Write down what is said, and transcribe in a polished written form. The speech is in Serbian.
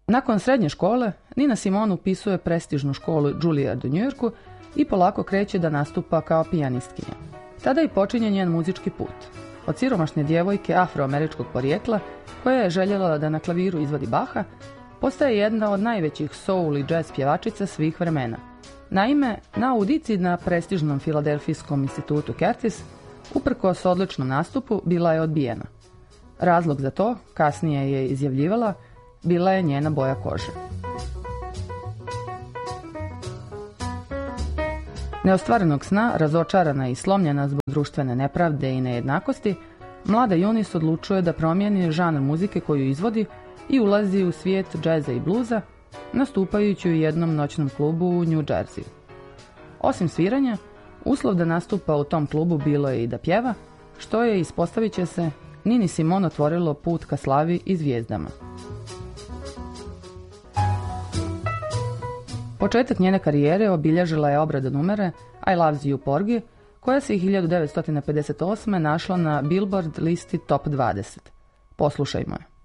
Nakon srednje škole, Nina Simone upisuje prestižnu školu Juilliard u Njujorku i polako kreće da nastupa kao pijanistkinja. Tada i počinje njen muzički put. Od siromašne djevojke afroameričkog porijekla, koja je željela da na klaviru izvodi Baha, postaje jedna od najvećih soul i jazz pjevačica svih vremena. Naime, na audiciji na prestižnom filadelfijskom institutu Curtis, uprkos odličnom nastupu, bila je odbijena. Razlog za to, kasnije je izjavljivala, bila je njena boja kože. Neostvarenog sna, razočarana i slomljena zbog društvene nepravde i nejednakosti, mlada Eunice odlučuje da promijeni žanr muzike koju izvodi i ulazi u svijet džeza i bluza, nastupajući u jednom noćnom klubu u New Jersey. Osim sviranja, uslov da nastupa u tom klubu bilo je i da pjeva, što je, ispostavit će se, Nini Simone otvorilo put ka slavi i zvijezdama. Početak njene karijere obilježila je obrada numere I Loves You Porgy, koja se i 1958. našla na Billboard listi Top 20. Poslušajmo je.